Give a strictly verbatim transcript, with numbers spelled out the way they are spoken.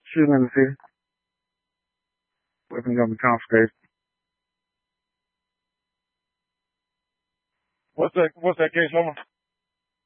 Shooting in the city. Weapon gonna be confiscated. What's that? What's that case number?